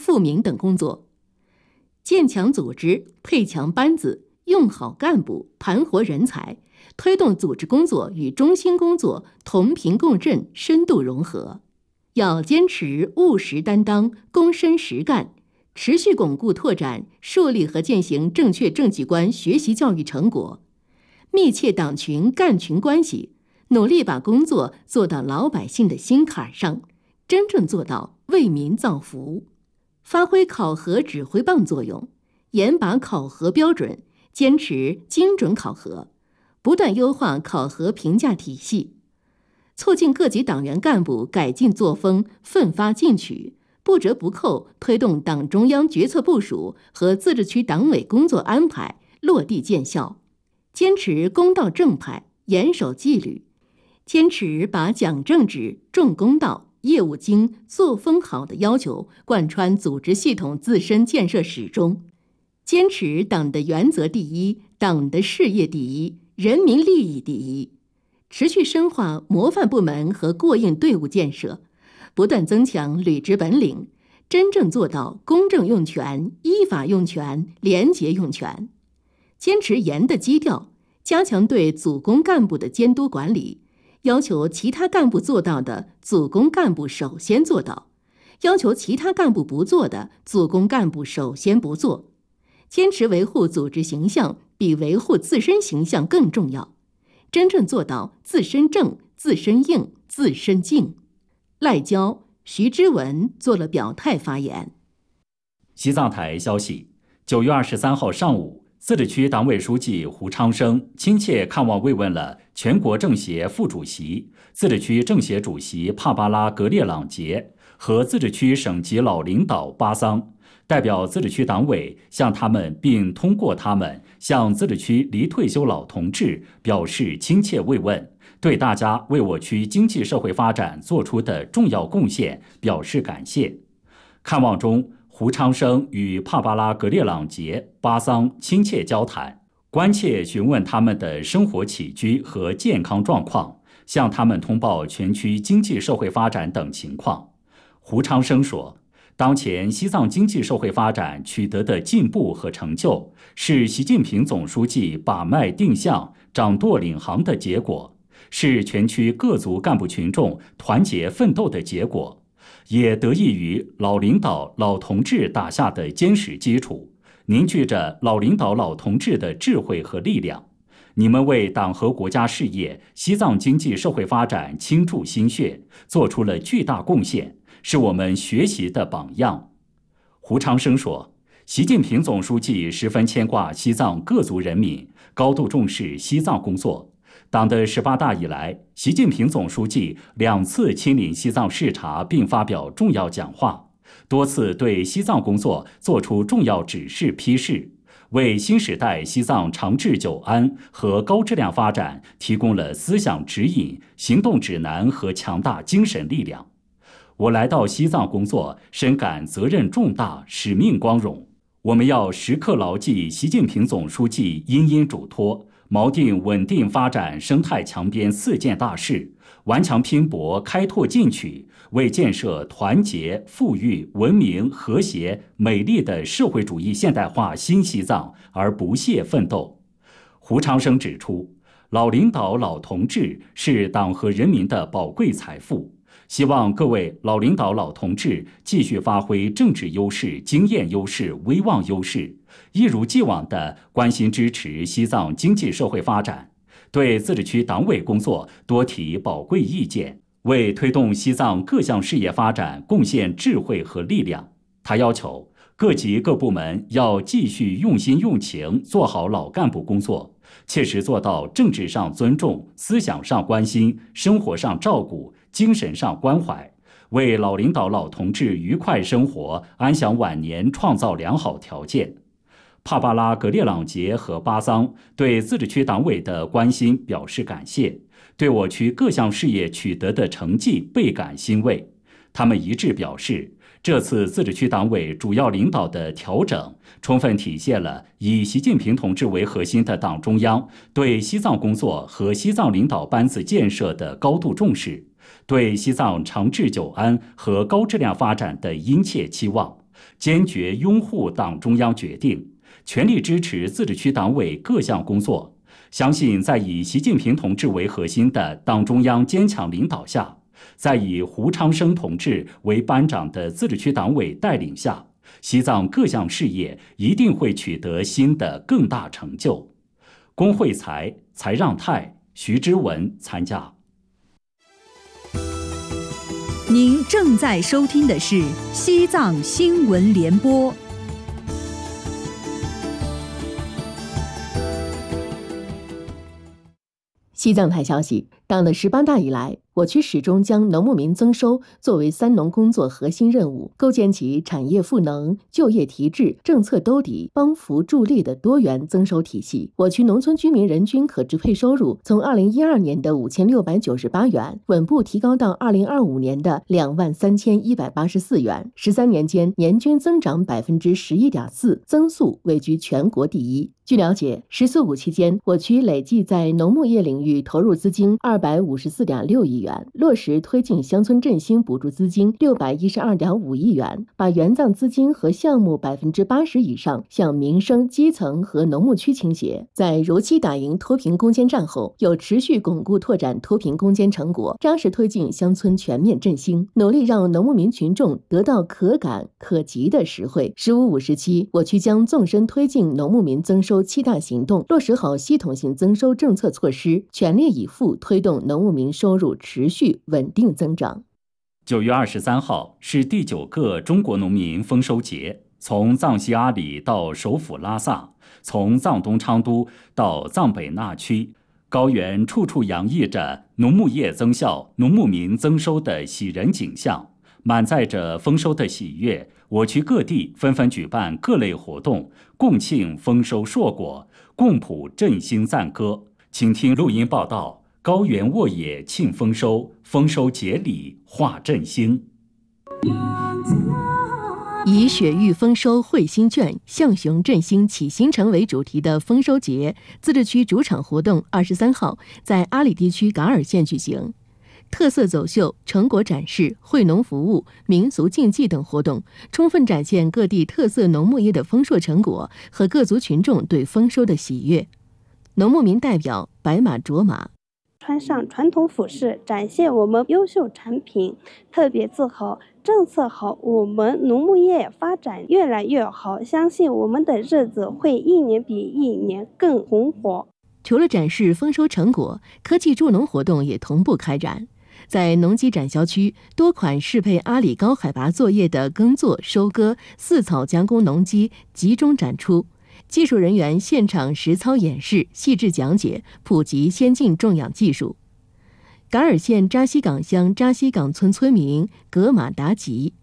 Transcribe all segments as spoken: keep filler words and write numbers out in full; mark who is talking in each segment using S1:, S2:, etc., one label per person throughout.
S1: 富民等工作。建强组织，配强班子，用好干部，盘活人才，推动组织工作与中心工作同频共振、深度融合。要坚持务实担当、躬身实干，持续巩固拓展、树立和践行正确政绩观学习教育成果，密切党群干群关系，努力把工作做到老百姓的心坎上，真正做到为民造福。发挥考核指挥棒作用，严把考核标准，坚持精准考核，不断优化考核评价体系，促进各级党员干部改进作风，奋发进取，不折不扣推动党中央决策部署和自治区党委工作安排落地见效，坚持公道正派，严守纪律，坚持把讲正直、重公道、业务精、作风好的要求贯穿组织系统自身建设始终，坚持党的原则第一，党的事业第一，人民利益第一，持续深化模范部门和过硬队伍建设，不断增强履职本领，真正做到公正用权、依法用权、廉洁用权。坚持严的基调，加强对组工干部的监督管理，要求其他干部做到的，组工干部首先做到；要求其他干部不做的，组工干部首先不做。坚持维护组织形象比维护自身形象更重要，真正做到自身正、自身硬、自身静。赖娇、徐之文做了表态发言。
S2: 西藏台消息，九月二十三号上午，自治区党委书记胡昌生亲切看望慰问了全国政协副主席、自治区政协主席帕巴拉格列朗杰和自治区省级老领导巴桑，代表自治区党委向他们并通过他们向自治区离退休老同志表示亲切慰问，对大家为我区经济社会发展做出的重要贡献表示感谢。看望中，胡昌生与帕巴拉格列朗杰、巴桑亲切交谈，关切询问他们的生活起居和健康状况，向他们通报全区经济社会发展等情况。胡昌生说，当前西藏经济社会发展取得的进步和成就，是习近平总书记把脉定向、掌舵领航的结果，是全区各族干部群众团结奋斗的结果，也得益于老领导、老同志打下的坚实基础，凝聚着老领导、老同志的智慧和力量。你们为党和国家事业、西藏经济社会发展倾注心血，做出了巨大贡献，是我们学习的榜样。胡昌生说，习近平总书记十分牵挂西藏各族人民，高度重视西藏工作。党的十八大以来，习近平总书记两次亲临西藏视察并发表重要讲话，多次对西藏工作作出重要指示批示，为新时代西藏长治久安和高质量发展提供了思想指引、行动指南和强大精神力量。我来到西藏工作，深感责任重大，使命光荣。我们要时刻牢记习近平总书记殷殷嘱托，锚定稳定发展生态强边四件大事，顽强拼搏，开拓进取，为建设团结、富裕、文明、和谐、美丽的社会主义现代化新西藏而不懈奋斗。胡昌生指出，老领导、老同志是党和人民的宝贵财富，希望各位老领导、老同志继续发挥政治优势、经验优势、威望优势，一如既往地关心支持西藏经济社会发展，对自治区党委工作多提宝贵意见，为推动西藏各项事业发展贡献智慧和力量。他要求各级各部门要继续用心用情做好老干部工作，切实做到政治上尊重、思想上关心、生活上照顾、精神上关怀，为老领导、老同志愉快生活、安享晚年创造良好条件。帕巴拉格列朗杰和巴桑对自治区党委的关心表示感谢，对我区各项事业取得的成绩倍感欣慰。他们一致表示，这次自治区党委主要领导的调整，充分体现了以习近平同志为核心的党中央对西藏工作和西藏领导班子建设的高度重视，对西藏长治久安和高质量发展的殷切期望， 坚决拥护党中央决定，全力支持自治区党委各项工作。相信在以习近平同志为核心的党中央坚强领导下，在以胡昌生同志为班长的自治区党委带领下，西藏各项事业一定会取得新的更大成就。龚慧才、财让泰、徐之文参加。
S3: 您正在收听的是西藏新闻联播。
S1: 西藏台消息，党的十八大以来，我区始终将农牧民增收作为三农工作核心任务，构建起产业赋能、就业提质、政策兜底、帮扶助力的多元增收体系。我区农村居民人均可支配收入从二零一二年的五千六百九十八元稳步提高到二零二五年的两万三千一百八十四元，十三年间年均增长百分之十一点四，增速位居全国第一。据了解，“十四五”期间，我区累计在农牧业领域投入资金二百五十四点六亿元，落实推进乡村振兴补助资金六百一十二点五亿元，把援藏资金和项目百分之八十以上向民生、基层和农牧区倾斜。在如期打赢脱贫攻坚战后，有持续巩固拓展脱贫攻坚成果，扎实推进乡村全面振兴，努力让农牧民群众得到可感可及的实惠。“十五五”时期，我区将纵深推进农牧民增收七大行动，落实好系统性增收政策措施，全力以赴推动农牧民收入持续稳定增长。
S2: 九月二十三号是第九个中国农民丰收节，从藏西阿里到首府拉萨，从藏东昌都到藏北那曲，高原处处洋溢着农牧业增效、农牧民增收的喜人景象，满载着丰收的喜悦。我区各地纷纷举办各类活动，共庆丰收硕果，共谱振兴赞歌。请听录音报道：高原沃野庆丰收，丰收节礼化振兴。
S1: 以雪域丰收汇新卷，向雄振兴启新城为主题的丰收节自治区主场活动二十三号在阿里地区噶尔县举行。特色走秀、成果展示、惠农服务、民俗竞技等活动，充分展现各地特色农牧业的丰硕成果和各族群众对丰收的喜悦。农牧民代表白马卓马，
S4: 穿上传统服饰，展现我们优秀产品，特别自豪。政策好，我们农牧业发展越来越好，相信我们的日子会一年比一年更红火。
S1: 除了展示丰收成果，科技助农活动也同步开展。在农机展销区，多款适配阿里高海拔作业的耕作、收割、饲草加工农机集中展出，技术人员现场实操演示，细致讲解，普及先进种养技术。噶尔县扎西岗乡扎西岗村村民格马达吉，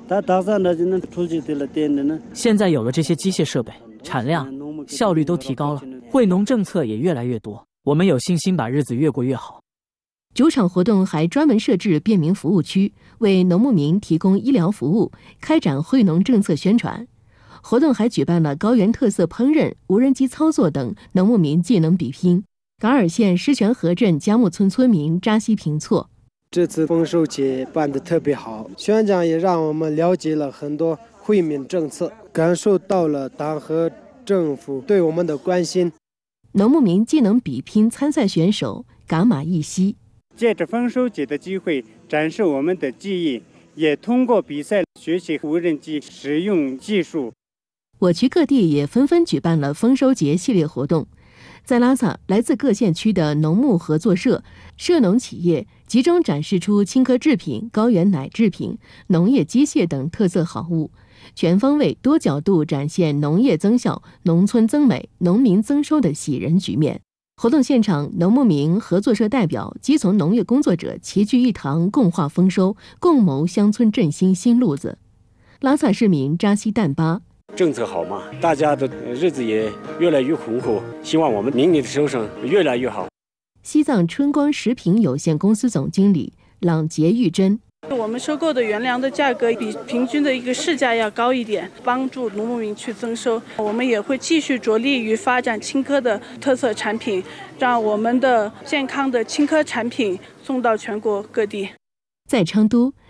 S5: 现在有了这些机械设备，产量、效率都提高了，惠农政策也越来越多，我们有信心把日子越过越好。
S1: 主场活动还专门设置便民服务区，为农牧民提供医疗服务，开展惠农政策宣传。活动还举办了高原特色烹饪、无人机操作等农牧民技能比拼。噶尔县狮泉河镇佳木村村民扎西平措，
S6: 这次丰收节办得特别好，宣讲也让我们了解了很多惠民政策，感受到了党和政府对我们的关心。
S1: 农牧民技能比拼参赛选手噶玛一西，
S7: 借着丰收节的机会展示我们的技艺，也通过比赛学习无人机使用技术。
S1: 我区各地也纷纷举办了丰收节系列活动。在拉萨，来自各县区的农牧合作社、社农企业集中展示出青稞制品、高原奶制品、农业机械等特色好物，全方位、多角度展现农业增效、农村增美、农民增收的喜人局面。活动现场，农牧民合作社代表、基层农业工作者齐聚一堂，共话丰收，共谋乡村振兴新路子。拉萨市民扎西旦巴，
S8: 政策好嘛，大家的日子也越来越红火，希望我们明年的收成越来越好。
S1: 西藏春光食品有限公司总经理朗杰玉珍，
S9: 我们收购的原粮的价格比平均的一个市价要高一点，帮助农牧民去增收。我们也会继续着力于发展青稞的特色产品，让我们的健康的青稞产品送到全国各地。
S1: 在昌都，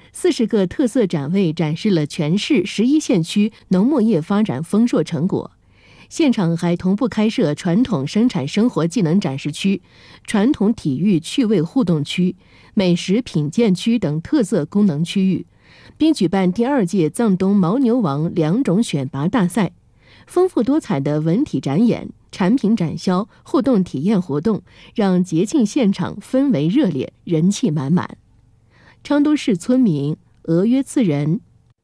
S1: 四十个特色展位展示了全市十一县区农牧业发展丰硕成果。现场还同步开设传统生产生活技能展示区、传统体育趣味互动区、美食品鉴区等特色功能区域，并举办第二届藏东牦牛王两种选拔大赛。丰富多彩的文体展演、产品展销、互动体验活动，让节庆现场氛围热烈，人气满满。昌都市村民俄约次人。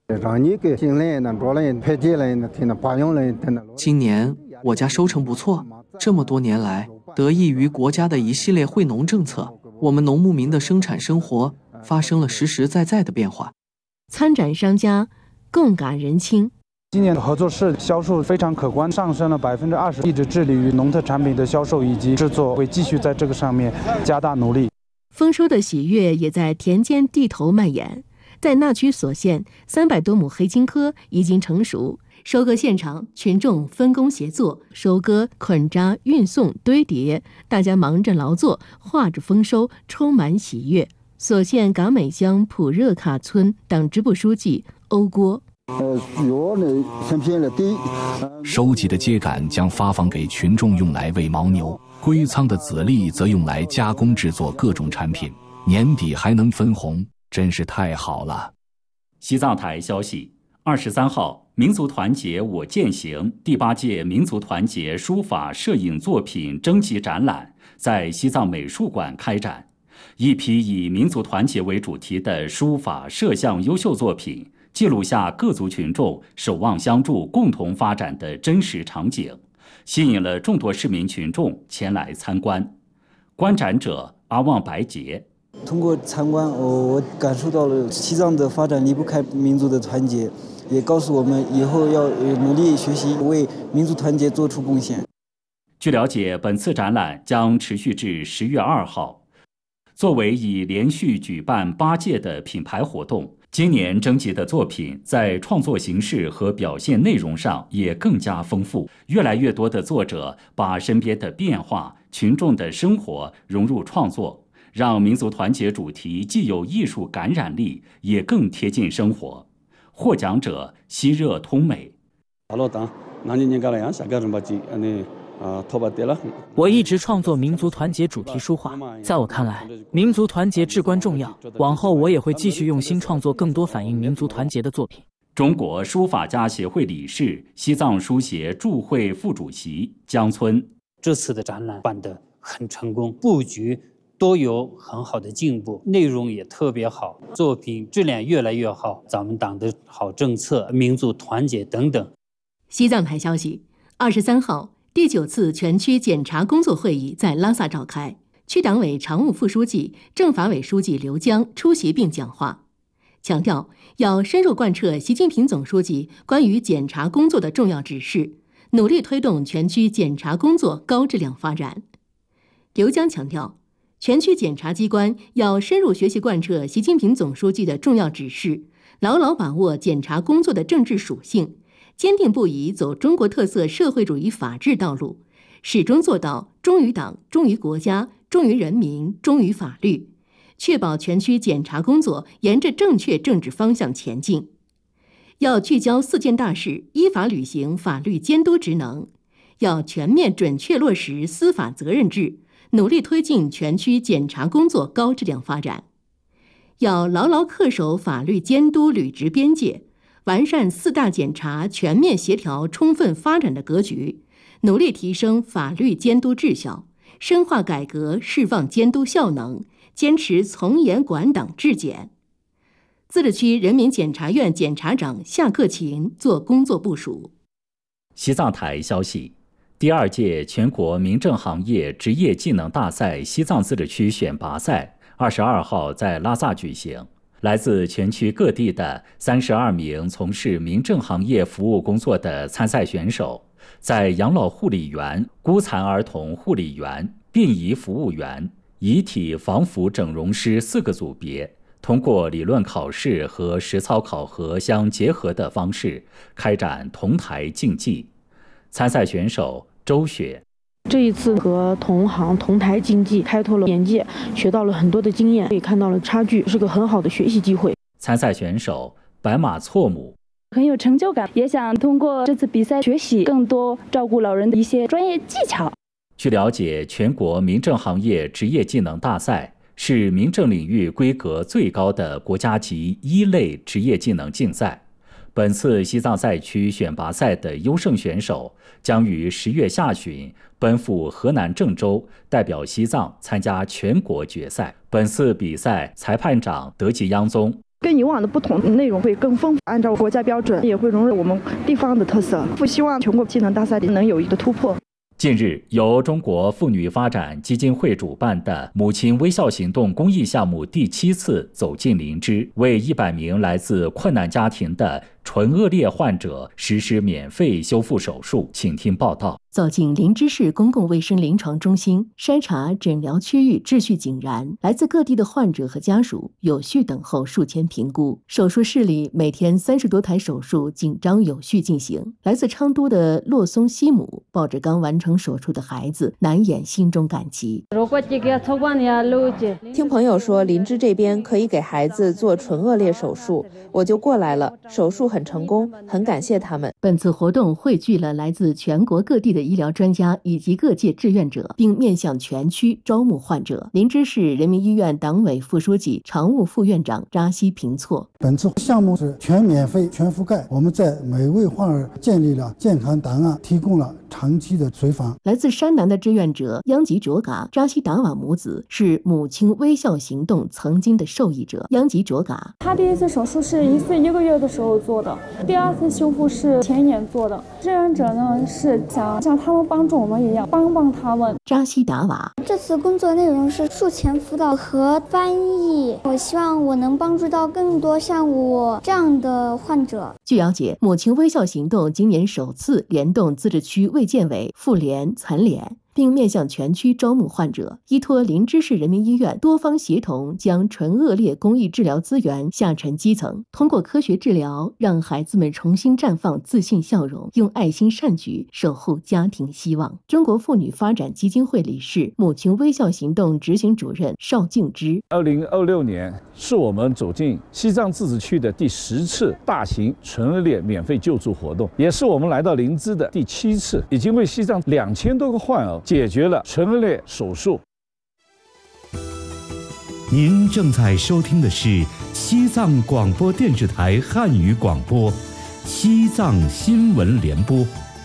S10: 今年我家收成不错，这么多年来，得益于国家的一系列惠农政策，我们农牧民的生产生活发生了实实在在的变化。
S1: 参展商家共感人亲。
S11: 今年合作社销售非常可观，上升了百分之二十，一直致力于农特产品的销售以及制作，会继续在这个上面加大努力。
S1: 丰收的喜悦也在田间地头蔓延。在那曲所县，三百多亩黑青稞已经成熟。收割现场，群众分工协作，收割、捆扎、运送、堆叠，大家忙着劳作，画着丰收，充满喜悦。所县嘎美乡普热卡村党支部书记欧郭。
S12: 收集的秸秆将发放给群众用来喂牦牛，归仓的籽粒则用来加工制作各种产品，年底还能分红，真是太好了。
S2: 西藏台消息，二十三号，民族团结我践行第八届民族团结书法摄影作品征集展览在西藏美术馆开展，一批以民族团结为主题的书法摄像优秀作品，记录下各族群众守望相助、共同发展的真实场景，吸引了众多市民群众前来参观。观展者阿旺白杰。
S13: 通过参观，我我感受到了西藏的发展离不开民族的团结，也告诉我们以后要努力学习，为民族团结做出贡献。
S2: 据了解，本次展览将持续至十月二号。作为已连续举办八届的品牌活动，今年征集的作品在创作形式和表现内容上也更加丰富。越来越多的作者把身边的变化、群众的生活融入创作，让民族团结主题既有艺术感染力，也更贴近生活。获奖者吸热通美。
S5: 我一直创作民族团结主题书画，在我看来，民族团结至关重要。往后我也会继续用心创作更多反映民族团结的作品。
S2: 中国书法家协会理事、西藏书协驻会副主席江村。
S14: 这次的展览办得很成功，布局都有很好的进步，内容也特别好，作品质量越来越好，咱们党的好政策、民族团结等等。
S1: 西藏台消息，二十三号。第九次全区检查工作会议在拉萨召开，区党委常务副书记、政法委书记刘江出席并讲话，强调要深入贯彻习近平总书记关于检查工作的重要指示，努力推动全区检查工作高质量发展。刘江强调，全区检察机关要深入学习贯彻习近平总书记的重要指示，牢牢把握检查工作的政治属性，坚定不移走中国特色社会主义法治道路，始终做到忠于党、忠于国家、忠于人民、忠于法律，确保全区检查工作沿着正确政治方向前进。要聚焦四件大事，依法履行法律监督职能；要全面准确落实司法责任制，努力推进全区检查工作高质量发展；要牢牢恪守法律监督履职边界，完善四大检察全面协调充分发展的格局，努力提升法律监督质效，深化改革释放监督效能，坚持从严管党治检。自治区人民检察院检察长夏克勤做工作部署。
S2: 西藏台消息，第二届全国民政行业职业技能大赛西藏自治区选拔赛二十二号在拉萨举行。来自全区各地的三十二名从事民政行业服务工作的参赛选手，在养老护理员、孤残儿童护理员、殡仪服务员、遗体防腐整容师四个组别，通过理论考试和实操考核相结合的方式，开展同台竞技。参赛选手周雪。
S15: 这一次和同行同台竞技，开拓了眼界，学到了很多的经验，也看到了差距，是个很好的学习机会。
S2: 参赛选手白马错母。
S15: 很有成就感，也想通过这次比赛学习更多照顾老人的一些专业技巧。
S2: 据了解，全国民政行业职业技能大赛是民政领域规格最高的国家级一类职业技能竞赛。本次西藏赛区选拔赛的优胜选手将于十月下旬奔赴河南郑州，代表西藏参加全国决赛。本次比赛裁判长德吉央宗。
S15: 跟以往的不同，内容会更丰富，按照国家标准，也会融入我们地方的特色。不希望全国技能大赛里能有一个突破。
S2: 近日，由中国妇女发展基金会主办的“母亲微笑行动”公益项目第七次走进灵芝，为一百名来自困难家庭的唇腭裂患者实施免费修复手术。请听报道。
S1: 走进灵芝市公共卫生临床中心，筛查诊疗区域秩序井然，来自各地的患者和家属有序等候术前评估。手术室里每天三十多台手术紧张有序进行。来自昌都的洛松西母抱着刚完成手术的孩子，难掩心中感激。
S16: 听朋友说灵芝这边可以给孩子做唇腭裂手术，我就过来了。手术很成功，很感谢他们。
S1: 本次活动汇聚了来自全国各地的医疗专家以及各界志愿者，并面向全区招募患者。灵芝市人民医院党委副书记、常务副院长扎西平措。
S17: 本次项目是全免费、全覆盖，我们在每位患儿建立了健康档案，提供了长期的随访。
S1: 来自山南的志愿者央吉卓嘎、扎西达瓦母子是母亲微笑行动曾经的受益者。央吉卓嘎，
S18: 他第一次手术是一岁一个月的时候做的，第二次修复是前年做的。志愿者呢是想像他们帮助我们一样，帮帮他们。
S1: 扎西达瓦，
S19: 这次工作内容是术前辅导和翻译，我希望我能帮助到更多像我这样的患者。
S1: 据了解，母亲微笑行动今年首次联动自治区卫健委、妇联、残联，并面向全区招募患者，依托灵芝市人民医院多方协同，将唇腭裂公益治疗资源下沉基层，通过科学治疗，让孩子们重新绽放自信笑容，用爱心善举守护家庭希望。中国妇女发展基金会理事、母亲微笑行动执行主任邵静之。
S20: 二零二六年是我们走进西藏自治区的第十次大型唇腭裂免费救助活动，也是我们来到灵芝的第七次，已经为西藏两千多个患儿解决了唇腭裂手术。
S21: 您正在收听的是西藏广播电视台汉语广播《西藏新闻联播》。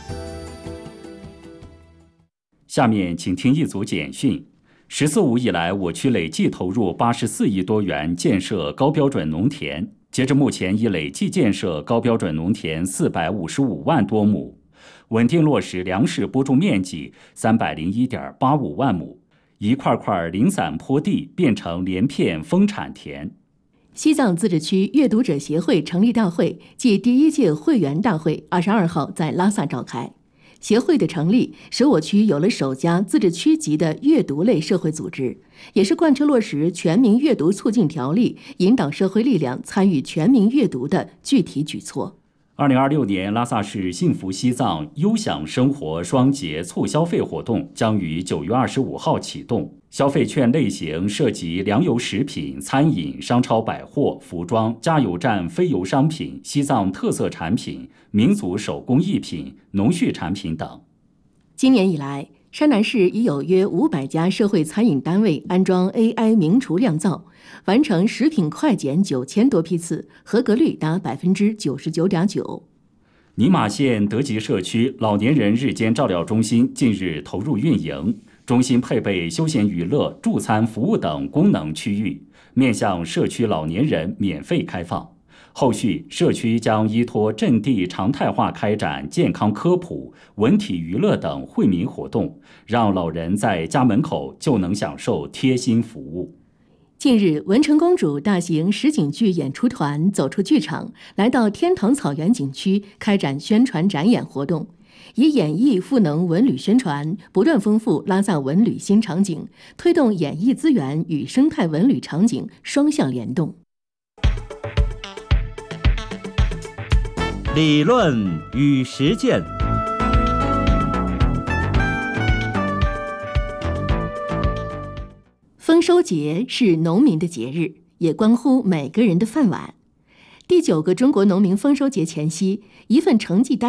S2: 下面请听一组简讯。十四五以来，我区累计投入八十四亿多元建设高标准农田，截至目前已累计建设高标准农田四百五十五万多亩，稳定落实粮食播种面积三百零一点八五万亩，一块块零散坡地变成连片丰产田。
S1: 西藏自治区阅读者协会成立大会暨第一届会员大会二十二号在拉萨召开。协会的成立，使我区有了首家自治区级的阅读类社会组织，也是贯彻落实全民阅读促进条例、引导社会力量参与全民阅读的具体举措。
S2: 二零二六年拉萨市幸福西藏优享生活双节促消费活动将于九月二十五号启动。消费券类型涉及粮油食品、餐饮、商超百货、服装、加油站非油商品、西藏特色产品、民族手工艺品、农畜产品等。
S1: 今年以来，山南市已有约五百家社会餐饮单位安装 A I 名厨酿造，完成食品快检九千多批次，合格率达百分之九十九点九。
S2: 尼玛县德吉社区老年人日间照料中心近日投入运营，中心配备休闲娱乐、助餐服务等功能区域，面向社区老年人免费开放。后续社区将依托阵地常态化开展健康科普、文体娱乐等惠民活动，让老人在家门口就能享受贴心服务。
S1: 近日，文成公主大型实景剧演出团走出剧场，来到天堂草原景区开展宣传展演活动，以演绎赋能文旅宣传，不断丰富拉萨文旅新场景，推动演艺资源与生态文旅场景双向联动。
S21: 理论与实践。
S1: 丰收节是农民的节日，也关乎每个人的饭碗。 第九个中国农民丰收节前夕，一份成绩单